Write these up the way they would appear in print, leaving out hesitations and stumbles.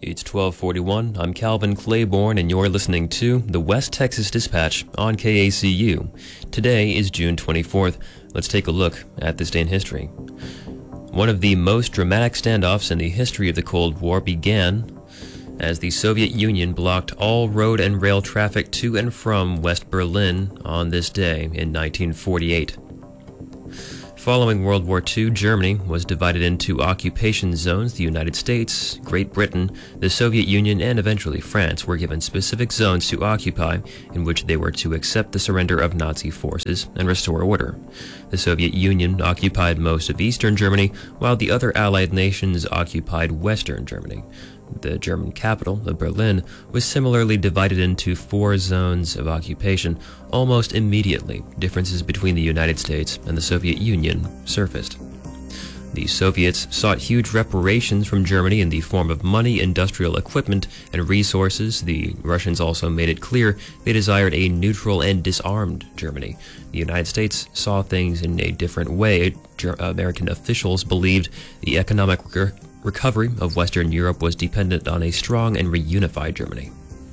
It's 12:41. I'm Calvin Claiborne, and you're listening to the West Texas Dispatch on KACU. Today is June 24th. Let's take a look at this day in history. One of the most dramatic standoffs in the history of the Cold War began as the Soviet Union blocked all road and rail traffic to and from West Berlin on this day in 1948. Following World War II, Germany was divided into occupation zones. The United States, Great Britain, the Soviet Union, and eventually France were given specific zones to occupy in which they were to accept the surrender of Nazi forces and restore order. The Soviet Union occupied most of Eastern Germany, while the other Allied nations occupied Western Germany. The German capital of Berlin was similarly divided into 4 zones of occupation. Almost immediately, differences between the United States and the Soviet Union surfaced. The Soviets sought huge reparations from Germany in the form of money, industrial equipment, and resources. The Russians also made it clear they desired a neutral and disarmed Germany. The United States saw things in a different way. American officials believed the economic recovery of Western Europe was dependent on a strong and reunified Germany.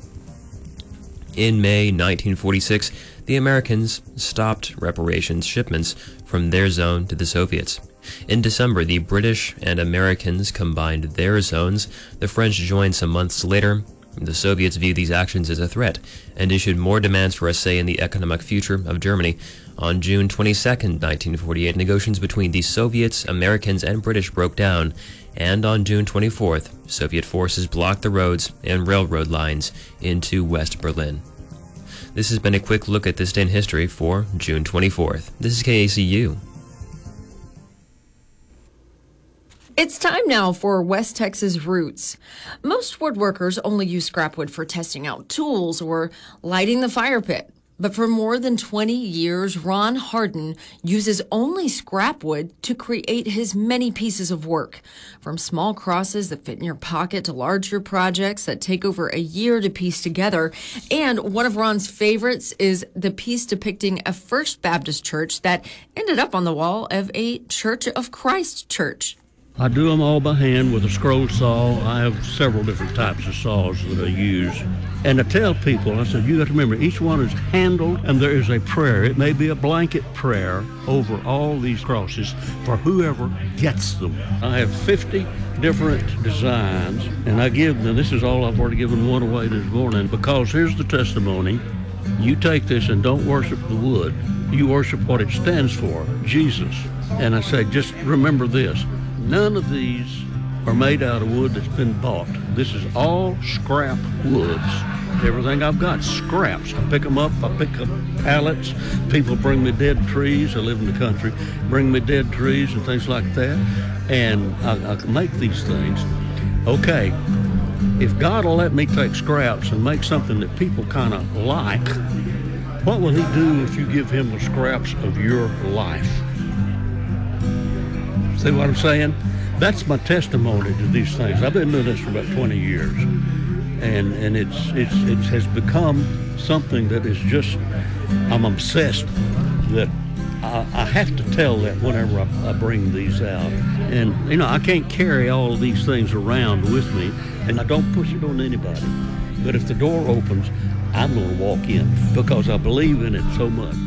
In May 1946, the Americans stopped reparations shipments from their zone to the Soviets. In December, the British and Americans combined their zones. The French joined some months later. The Soviets viewed these actions as a threat and issued more demands for a say in the economic future of Germany. On June 22, 1948, negotiations between the Soviets, Americans, and British broke down, and on June 24th, Soviet forces blocked the roads and railroad lines into West Berlin. This has been a quick look at this day in history for June 24th. This is KACU. It's time now for West Texas Roots. Most woodworkers only use scrap wood for testing out tools or lighting the fire pit. But for more than 20 years, Ron Harden uses only scrap wood to create his many pieces of work. From small crosses that fit in your pocket to larger projects that take over a year to piece together. And one of Ron's favorites is the piece depicting a First Baptist church that ended up on the wall of a Church of Christ church. I do them all by hand with a scroll saw. I have several different types of saws that I use. And I tell people, I said, you got to remember, each one is handled and there is a prayer. It may be a blanket prayer over all these crosses for whoever gets them. I have 50 different designs, and I give them, this is all I've already given one away this morning, because here's the testimony. You take this and don't worship the wood. You worship what it stands for, Jesus. And I say, just remember this. None of these are made out of wood that's been bought. This is all scrap woods. Everything I've got, scraps. I pick them up, I pick up pallets. People bring me dead trees. I live in the country. Bring me dead trees and things like that. And I make these things. Okay, if God will let me take scraps and make something that people kind of like, what will he do if you give him the scraps of your life? See what I'm saying? That's my testimony to these things. I've been doing this for about 20 years, and it has become something that is just, I'm obsessed that I have to tell that whenever I bring these out. And, you know, I can't carry all of these things around with me, and I don't push it on anybody. But if the door opens, I'm going to walk in because I believe in it so much.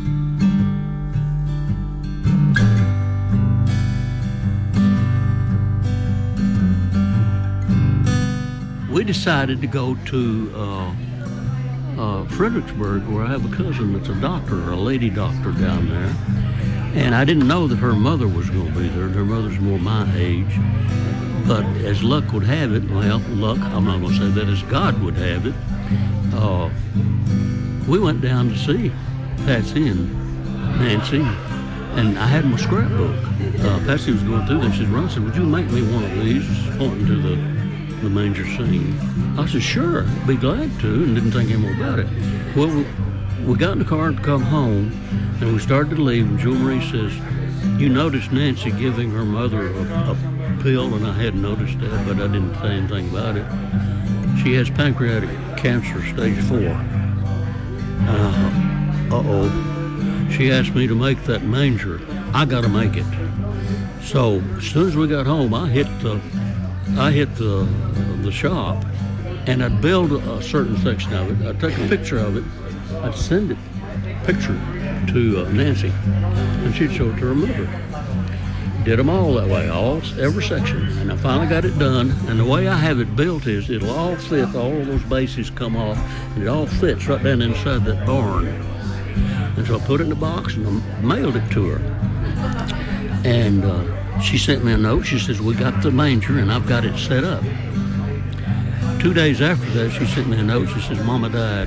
We decided to go to Fredericksburg, where I have a cousin that's a doctor, a lady doctor down there. And I didn't know that her mother was going to be there. Her mother's more my age. But as luck would have it, well, luck, I'm not going to say that, as God would have it, we went down to see Patsy and Nancy. And I had my scrapbook. Patsy was going through this. She said, Ron said, would you make me one of these? Pointing to the manger scene. I said, sure, I'd be glad to, and didn't think any more about it. Well, we got in the car to come home, and we started to leave, and Joe Marie says, you noticed Nancy giving her mother a pill, and I hadn't noticed that, but I didn't say anything about it. She has pancreatic cancer, stage 4. She asked me to make that manger. I got to make it. So as soon as we got home, I hit the shop, and I'd build a certain section of it. I'd take a picture of it. I'd send it, picture, to Nancy, and she'd show it to her mother. Did them all that way, every section, and I finally got it done. And the way I have it built is it'll all fit, all of those bases come off, and it all fits right down inside that barn. And so I put it in a box and I mailed it to her. And she sent me a note. She says, we got the manger and I've got it set up. 2 days after that, she sent me a note. She says, Mama died.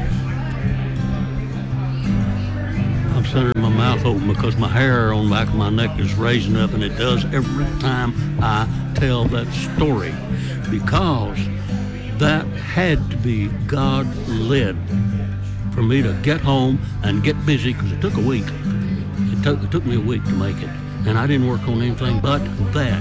I'm sitting my mouth open because my hair on the back of my neck is raising up, and it does every time I tell that story, because that had to be God-led for me to get home and get busy, because it took a week. It took me a week to make it, and I didn't work on anything but that.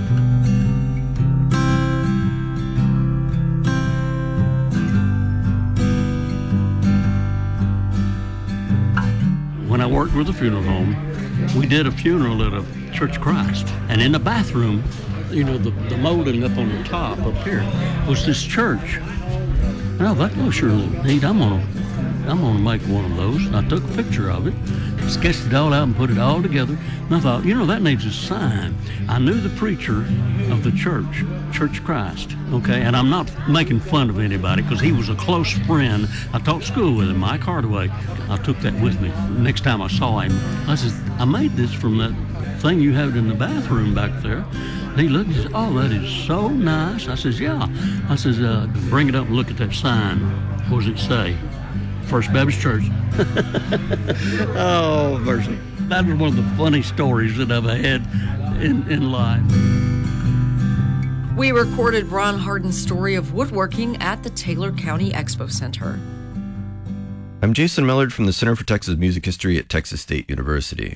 When I worked with a funeral home, we did a funeral at a Church of Christ. And in the bathroom, you know, the molding up on the top up here was this church. And I thought, oh, sure, neat, I'm gonna make one of those. And I took a picture of it, sketched it all out and put it all together. And I thought, you know, that needs a sign. I knew the preacher of the church, Church of Christ, okay? And I'm not making fun of anybody because he was a close friend. I taught school with him, Mike Hardaway. I took that with me. Next time I saw him, I said, I made this from that thing you had in the bathroom back there. He looked and said, oh, that is so nice. I says, yeah. I says, bring it up and look at that sign. What does it say? First Baptist Church. Oh, mercy. That was one of the funny stories that I've had in life. We recorded Ron Hardin's story of woodworking at the Taylor County Expo Center. I'm Jason Millard from the Center for Texas Music History at Texas State University.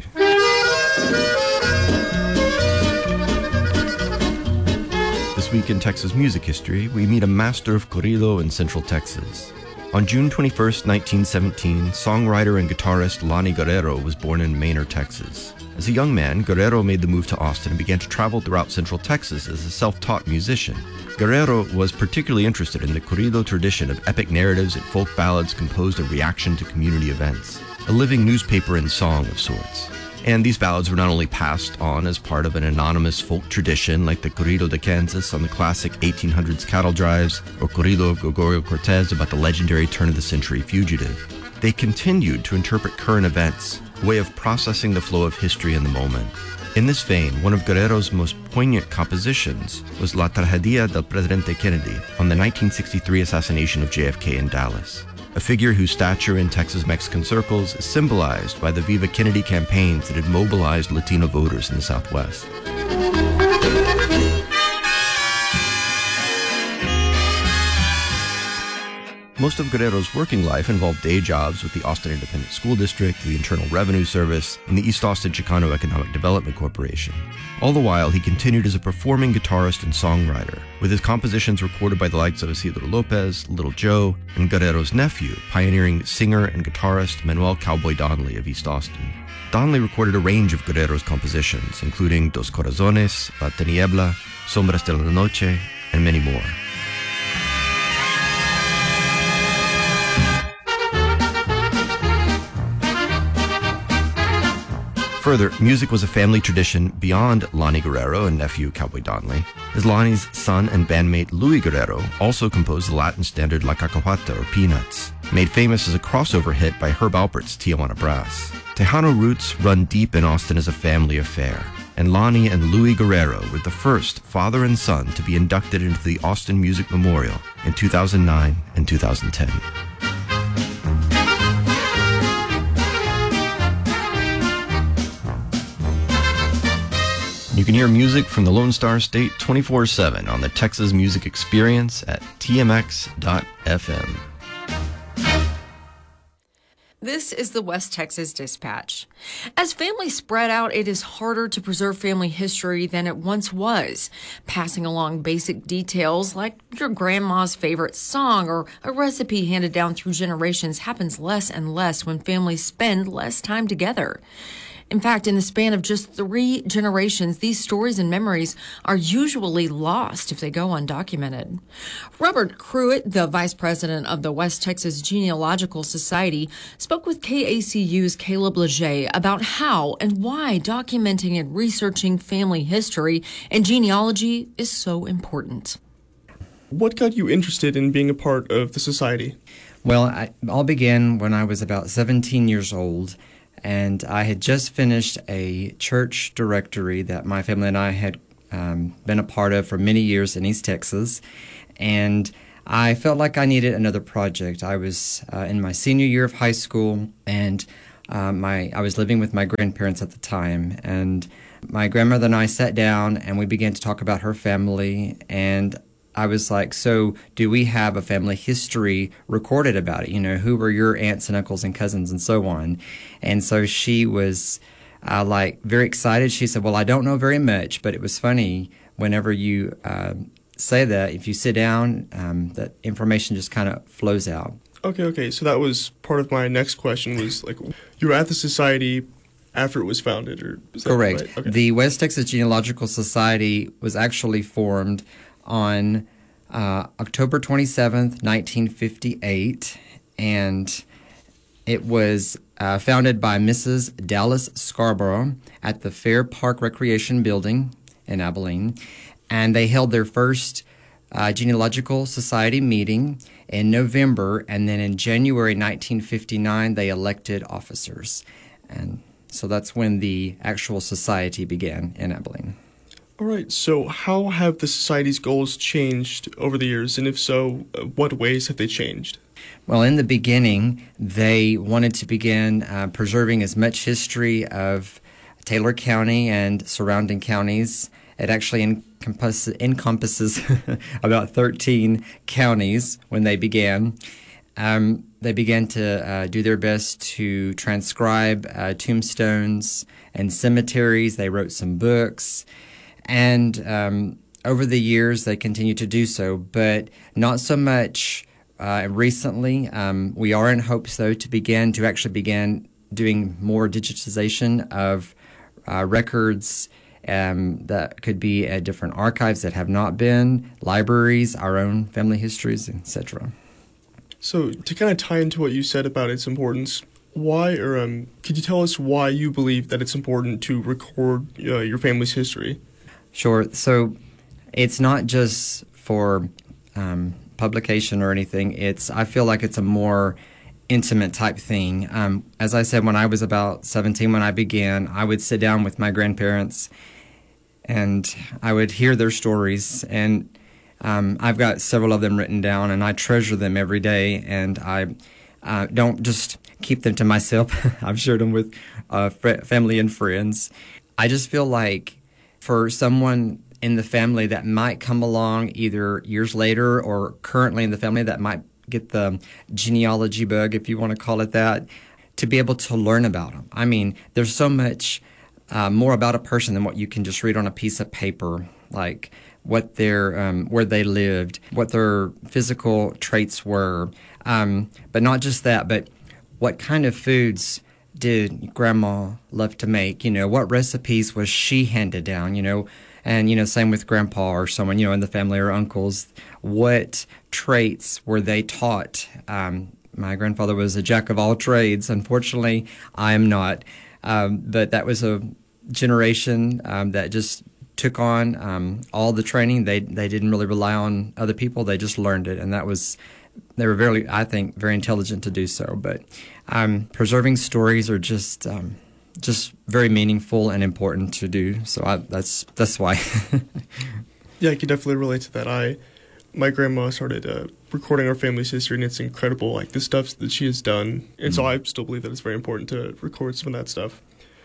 This week in Texas music history, we meet a master of corrido in Central Texas. On June 21st, 1917, songwriter and guitarist Lonnie Guerrero was born in Manor, Texas. As a young man, Guerrero made the move to Austin and began to travel throughout Central Texas as a self-taught musician. Guerrero was particularly interested in the corrido tradition of epic narratives and folk ballads composed in reaction to community events, a living newspaper and song of sorts. And these ballads were not only passed on as part of an anonymous folk tradition like the Corrido de Kansas on the classic 1800s cattle drives, or Corrido of Gregorio Cortez about the legendary turn-of-the-century fugitive. They continued to interpret current events, a way of processing the flow of history in the moment. In this vein, one of Guerrero's most poignant compositions was La Tragedia del Presidente Kennedy on the 1963 assassination of JFK in Dallas, a figure whose stature in Texas-Mexican circles is symbolized by the Viva Kennedy campaigns that had mobilized Latino voters in the Southwest. Most of Guerrero's working life involved day jobs with the Austin Independent School District, the Internal Revenue Service, and the East Austin Chicano Economic Development Corporation. All the while, he continued as a performing guitarist and songwriter, with his compositions recorded by the likes of Isidro Lopez, Little Joe, and Guerrero's nephew, pioneering singer and guitarist Manuel Cowboy Donley of East Austin. Donley recorded a range of Guerrero's compositions, including Dos Corazones, La Tiniebla, Sombras de la Noche, and many more. Further, music was a family tradition beyond Lonnie Guerrero and nephew Cowboy Donley, as Lonnie's son and bandmate Louis Guerrero also composed the Latin standard La Cacahuata, or Peanuts, made famous as a crossover hit by Herb Alpert's Tijuana Brass. Tejano roots run deep in Austin as a family affair, and Lonnie and Louis Guerrero were the first father and son to be inducted into the Austin Music Memorial in 2009 and 2010. You can hear music from the Lone Star State 24/7 on the Texas Music Experience at tmx.fm. This is the West Texas Dispatch. As families spread out, it is harder to preserve family history than it once was. Passing along basic details like your grandma's favorite song or a recipe handed down through generations happens less and less when families spend less time together. In fact, in the span of just 3 generations, these stories and memories are usually lost if they go undocumented. Robert Cruitt, the vice president of the West Texas Genealogical Society, spoke with KACU's Caleb Leger about how and why documenting and researching family history and genealogy is so important. What got you interested in being a part of the society? Well, I all began when I was about 17 years old, and I had just finished a church directory that my family and I had been a part of for many years in East Texas, and I felt like I needed another project. I was in my senior year of high school, and I was living with my grandparents at the time, and my grandmother and I sat down and we began to talk about her family, and I was like, so do we have a family history recorded about it? You know, who were your aunts and uncles and cousins and so on? And so she was very excited. She said, well, I don't know very much, but it was funny whenever you say that, if you sit down, that information just kind of flows out. Okay. So that was part of my next question was, like, you were at the society after it was founded, or is that correct? Right? Okay. The West Texas Genealogical Society was actually formed on October 27th, 1958, and it was founded by Mrs. Dallas Scarborough at the Fair Park Recreation Building in Abilene, and they held their first Genealogical Society meeting in November, and then in January 1959 they elected officers, and so that's when the actual society began in Abilene. All right, so how have the society's goals changed over the years, and if so, what ways have they changed? Well, in the beginning, they wanted to begin preserving as much history of Taylor County and surrounding counties. It actually encompasses about 13 counties when they began. They began to do their best to transcribe tombstones and cemeteries. They wrote some books. And over the years, they continue to do so, but not so much recently. We are in hopes, though, to actually begin doing more digitization of records that could be at different archives that have not been, libraries, our own family histories, etc. So to kind of tie into what you said about its importance, could you tell us why you believe that it's important to record your family's history? Sure. So it's not just for publication or anything. I feel like it's a more intimate type thing. As I said, when I was about 17, when I began, I would sit down with my grandparents and I would hear their stories. And I've got several of them written down, and I treasure them every day. And I don't just keep them to myself. I've shared them with family and friends. I just feel like for someone in the family that might come along either years later or currently in the family that might get the genealogy bug, if you want to call it that, to be able to learn about them. I mean, there's so much more about a person than what you can just read on a piece of paper, like what their where they lived, what their physical traits were, but not just that, but what kind of foods did Grandma love to make? You know, what recipes was she handed down? You know, and same with Grandpa or someone in the family or uncles. What traits were they taught? My grandfather was a jack of all trades. Unfortunately, I am not. But that was a generation that just took on all the training. They didn't really rely on other people. They just learned it, and they were I think, very intelligent to do so. But preserving stories are just very meaningful and important to do. So that's why. Yeah, I can definitely relate to that. My grandma started recording our family's history, and it's incredible, like the stuff that she has done. And so I still believe that it's very important to record some of that stuff.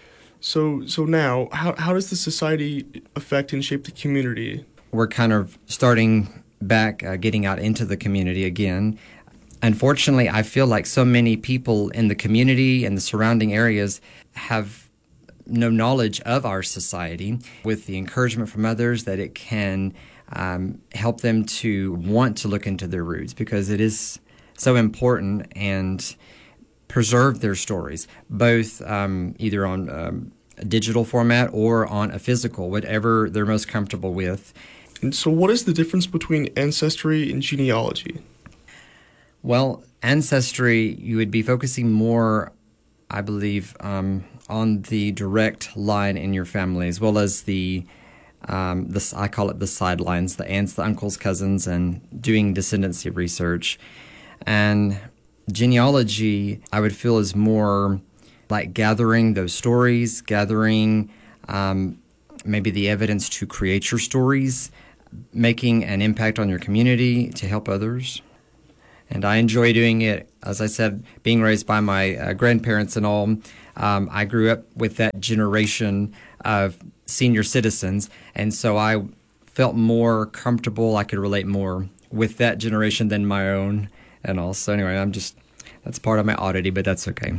So now, how does the society affect and shape the community? We're kind of starting back, getting out into the community again. Unfortunately, I feel like so many people in the community and the surrounding areas have no knowledge of our society. With the encouragement from others, that it can help them to want to look into their roots, because it is so important. And preserve their stories, both either on a digital format or on a physical, whatever they're most comfortable with. And so what is the difference between ancestry and genealogy? Well, ancestry, you would be focusing more, I believe, on the direct line in your family, as well as I call it the sidelines, the aunts, the uncles, cousins, and doing descendancy research. And genealogy, I would feel, is more like gathering those stories, gathering maybe the evidence to create your stories, making an impact on your community to help others. And I enjoy doing it. As I said, being raised by my grandparents and all, I grew up with that generation of senior citizens, and so I felt more comfortable. I could relate more with that generation than my own and all. So anyway, that's part of my oddity, but that's okay.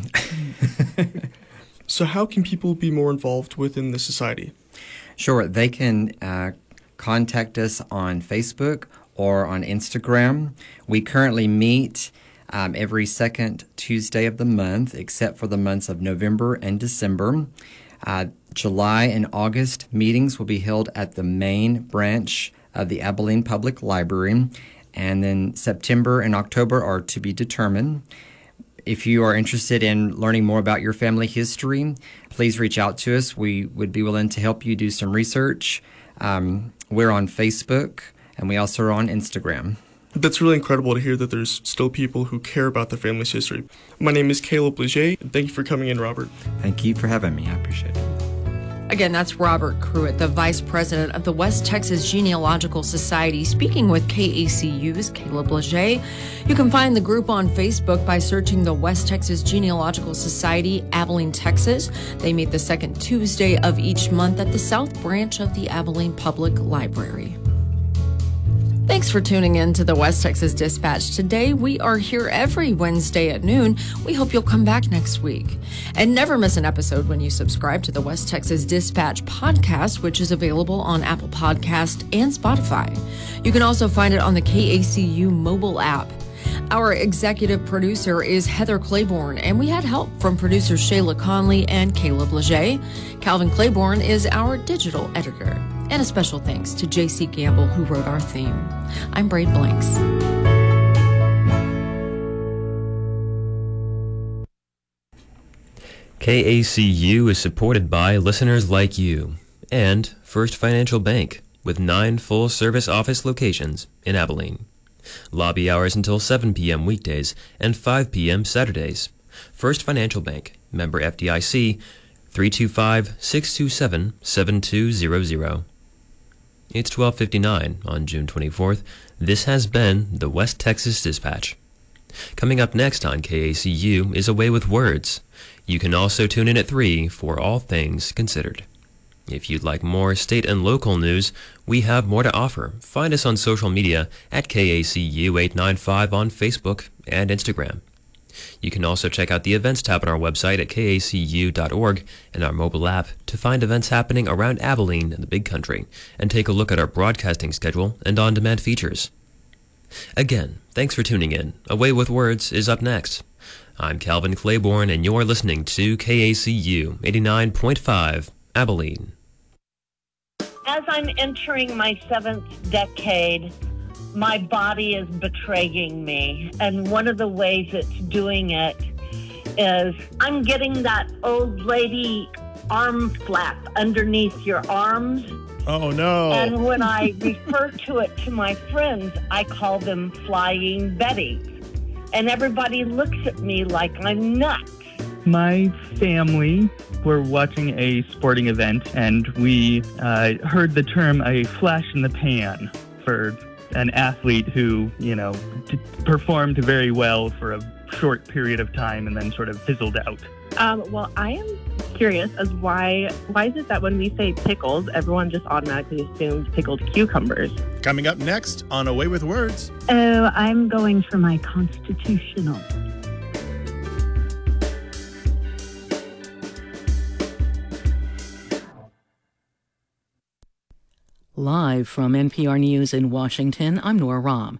So how can people be more involved within the society? Sure, they can contact us on Facebook or on Instagram. We currently meet every second Tuesday of the month, except for the months of November and December. July and August meetings will be held at the main branch of the Abilene Public Library, and then September and October are to be determined. If you are interested in learning more about your family history, please reach out to us. We would be willing to help you do some research. We're on Facebook, and we also are on Instagram. That's really incredible to hear that there's still people who care about their family's history. My name is Caleb Leger, and thank you for coming in, Robert. Thank you for having me. I appreciate it. Again, that's Robert Cruitt, the Vice President of the West Texas Genealogical Society, speaking with KACU's Caleb Leger. You can find the group on Facebook by searching the West Texas Genealogical Society, Abilene, Texas. They meet the second Tuesday of each month at the South Branch of the Abilene Public Library. Thanks for tuning in to the West Texas Dispatch. Today, we are here every Wednesday at noon. We hope you'll come back next week. And never miss an episode when you subscribe to the West Texas Dispatch podcast, which is available on Apple Podcast and Spotify. You can also find it on the KACU mobile app. Our executive producer is Heather Claiborne, and we had help from producers Shayla Conley and Caleb Leger. Calvin Claiborne is our digital editor. And a special thanks to J.C. Gamble, who wrote our theme. I'm Braid Blanks. KACU is supported by listeners like you and First Financial Bank, with 9 full-service office locations in Abilene. Lobby hours until 7 p.m. weekdays and 5 p.m. Saturdays. First Financial Bank, member FDIC, 325-627-7200. It's 12:59 on June 24th. This has been the West Texas Dispatch. Coming up next on KACU is A Way with Words. You can also tune in at 3 for All Things Considered. If you'd like more state and local news, we have more to offer. Find us on social media at KACU895 on Facebook and Instagram. You can also check out the events tab on our website at kacu.org and our mobile app to find events happening around Abilene and the Big Country, and take a look at our broadcasting schedule and on-demand features. Again, thanks for tuning in. A Way with Words is up next. I'm Calvin Claiborne, and you're listening to KACU 89.5 Abilene. As I'm entering my 7th decade, my body is betraying me. And one of the ways it's doing it is I'm getting that old lady arm flap underneath your arms. Oh, no. And when I refer to it to my friends, I call them Flying Betty. And everybody looks at me like I'm nuts. My family were watching a sporting event, and we heard the term a flash in the pan for an athlete who, performed very well for a short period of time and then sort of fizzled out. Well, I am curious as why is it that when we say pickles, everyone just automatically assumes pickled cucumbers? Coming up next on A Way with Words. Oh, I'm going for my constitutional. Live from NPR News in Washington, I'm Nora Rahm.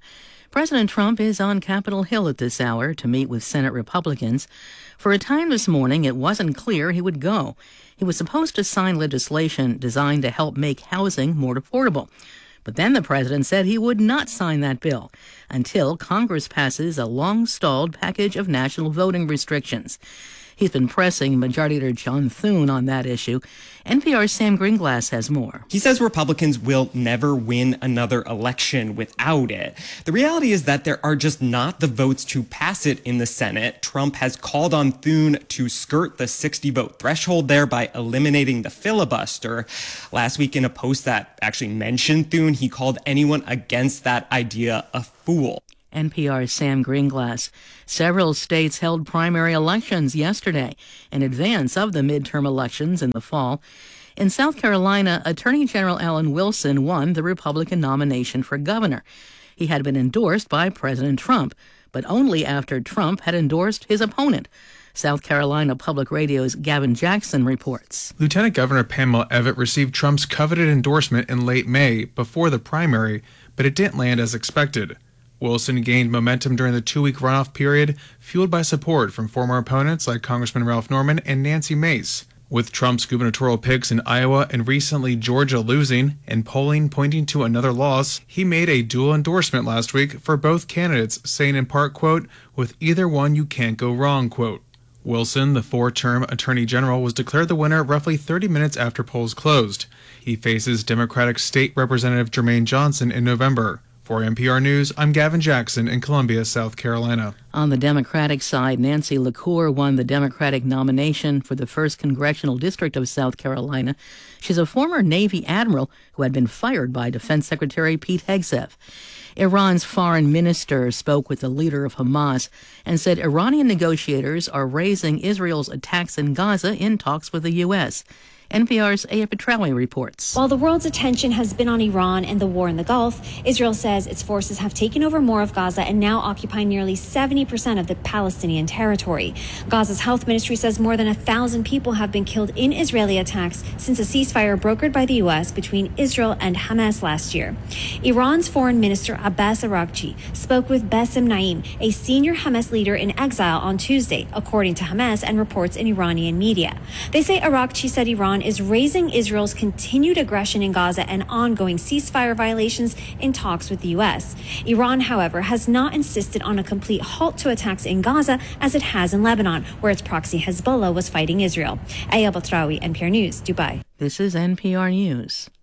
President Trump is on Capitol Hill at this hour to meet with Senate Republicans. For a time this morning, it wasn't clear he would go. He was supposed to sign legislation designed to help make housing more affordable. But then the president said he would not sign that bill until Congress passes a long-stalled package of national voting restrictions. He's been pressing Majority Leader John Thune on that issue. NPR's Sam Greenglass has more. He says Republicans will never win another election without it. The reality is that there are just not the votes to pass it in the Senate. Trump has called on Thune to skirt the 60-vote threshold there by eliminating the filibuster. Last week, in a post that actually mentioned Thune, he called anyone against that idea a fool. NPR's Sam Greenglass. Several states held primary elections yesterday in advance of the midterm elections in the fall. In South Carolina, Attorney General Alan Wilson won the Republican nomination for governor. He had been endorsed by President Trump, but only after Trump had endorsed his opponent. South Carolina Public Radio's Gavin Jackson reports. Lieutenant Governor Pamela Evette received Trump's coveted endorsement in late May before the primary, but it didn't land as expected. Wilson gained momentum during the 2-week runoff period, fueled by support from former opponents like Congressman Ralph Norman and Nancy Mace. With Trump's gubernatorial picks in Iowa and recently Georgia losing, and polling pointing to another loss, he made a dual endorsement last week for both candidates, saying in part, quote, "With either one you can't go wrong," quote. Wilson, the 4-term Attorney General, was declared the winner roughly 30 minutes after polls closed. He faces Democratic State Representative Jermaine Johnson in November. For NPR News, I'm Gavin Jackson in Columbia, South Carolina. On the Democratic side, Nancy LaCour won the Democratic nomination for the 1st Congressional District of South Carolina. She's a former Navy admiral who had been fired by Defense Secretary Pete Hegseth. Iran's foreign minister spoke with the leader of Hamas and said Iranian negotiators are raising Israel's attacks in Gaza in talks with the U.S. NPR's Aya Petrawi reports. While the world's attention has been on Iran and the war in the Gulf, Israel says its forces have taken over more of Gaza and now occupy nearly 70% of the Palestinian territory. Gaza's health ministry says more than 1,000 people have been killed in Israeli attacks since a ceasefire brokered by the U.S. between Israel and Hamas last year. Iran's foreign minister Abbas Araghchi spoke with Bassem Naim, a senior Hamas leader in exile, on Tuesday, according to Hamas and reports in Iranian media. They say Araghchi said Iran is raising Israel's continued aggression in Gaza and ongoing ceasefire violations in talks with the U.S. Iran, however, has not insisted on a complete halt to attacks in Gaza as it has in Lebanon, where its proxy Hezbollah was fighting Israel. Aya Batrawi, NPR News, Dubai. This is NPR News.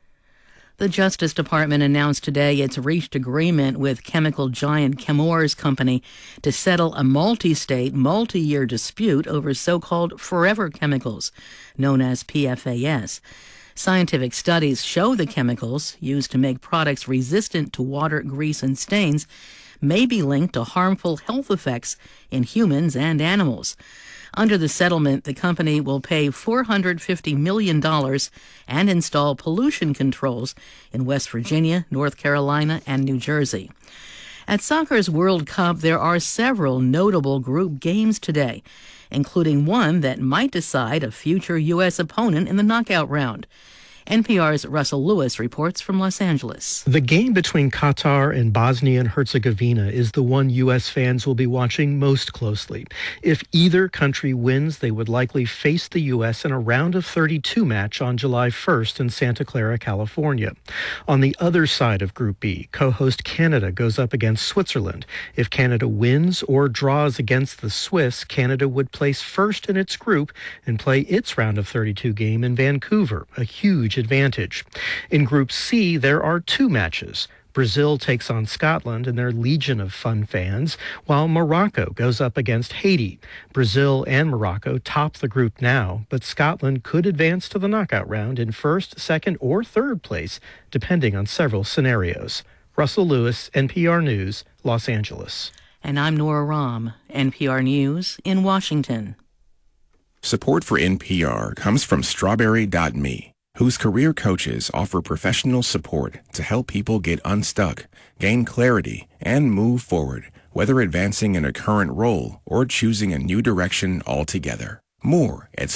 The Justice Department announced today it's reached agreement with chemical giant Chemours Company to settle a multi-state, multi-year dispute over so-called forever chemicals, known as PFAS. Scientific studies show the chemicals, used to make products resistant to water, grease, and stains, may be linked to harmful health effects in humans and animals. Under the settlement, the company will pay $450 million and install pollution controls in West Virginia, North Carolina, and New Jersey. At soccer's World Cup, there are several notable group games today, including one that might decide a future U.S. opponent in the knockout round. NPR's Russell Lewis reports from Los Angeles. The game between Qatar and Bosnia and Herzegovina is the one U.S. fans will be watching most closely. If either country wins, they would likely face the U.S. in a round of 32 match on July 1st in Santa Clara, California. On the other side of Group B, co-host Canada goes up against Switzerland. If Canada wins or draws against the Swiss, Canada would place first in its group and play its round of 32 game in Vancouver, a huge advantage. In Group C, there are two matches. Brazil takes on Scotland and their legion of fun fans, while Morocco goes up against Haiti. Brazil and Morocco top the group now, but Scotland could advance to the knockout round in first, second, or third place, depending on several scenarios. Russell Lewis, NPR News, Los Angeles. And I'm Nora Rahm, NPR News in Washington. Support for NPR comes from Strawberry.me, whose career coaches offer professional support to help people get unstuck, gain clarity, and move forward, whether advancing in a current role or choosing a new direction altogether. More at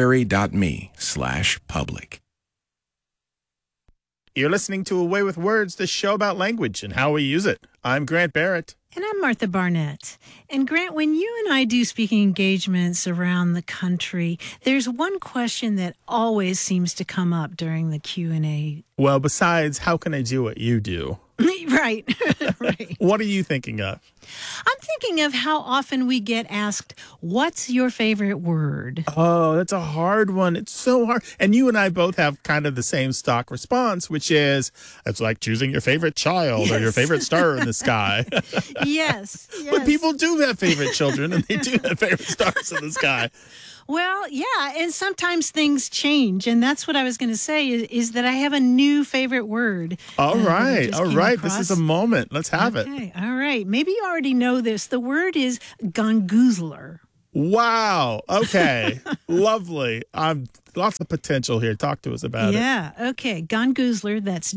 strawberry.me/public. You're listening to A Way with Words, the show about language and how we use it. I'm Grant Barrett. And I'm Martha Barnett. And Grant, when you and I do speaking engagements around the country, there's one question that always seems to come up during the Q&A. Well, besides, how can I do what you do? Right. Right. What are you thinking of? I'm thinking of how often we get asked, what's your favorite word? Oh, that's a hard one. It's so hard. And you and I both have kind of the same stock response, which is, it's like choosing your favorite child or your favorite star in the sky. Yes. But people do have favorite children and they do have favorite stars in the sky. Well, yeah, and sometimes things change, and that's what I was going to say is that I have a new favorite word. All right. This is a moment. Let's have it. All right. Maybe you already know this. The word is gongoozler. Wow. Okay. Lovely. Lots of potential here. Talk to us about it. Yeah. Okay. Gongoozler. That's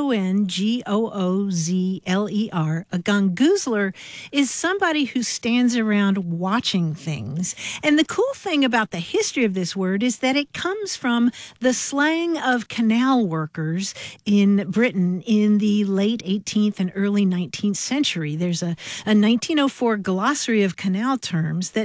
Gongoozler. A gongoozler is somebody who stands around watching things. And the cool thing about the history of this word is that it comes from the slang of canal workers in Britain in the late 18th and early 19th century. There's a 1904 glossary of canal terms that